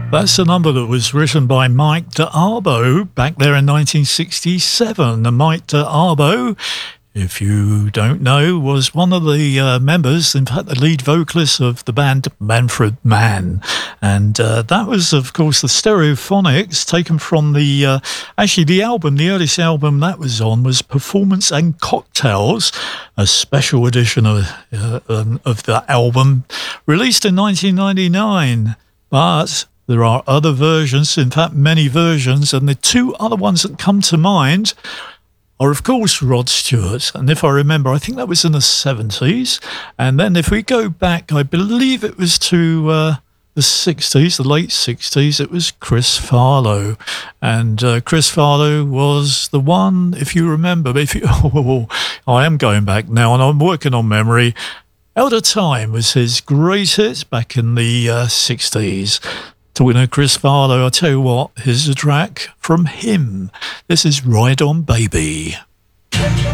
That's a number that was written by Mike D'Abo back there in 1967. And Mike D'Abo, if you don't know, was one of the members, in fact, the lead vocalist of the band Manfred Mann. And that was, of course, the Stereophonics, taken from the album, the earliest album that was on was Performance and Cocktails, a special edition of the album, released in 1999. But there are other versions, in fact, many versions, and the two other ones that come to mind are, of course, Rod Stewart. And if I remember, I think that was in the 70s. And then if we go back, I believe it was to the 60s, the late 60s, it was Chris Farlowe. And Chris Farlowe was the one, if you remember, I am going back now and I'm working on memory. Elder Time was his great hit back in the 60s. Talking to Chris Farlowe, I'll tell you what, here's a track from him. This is Ride On Baby.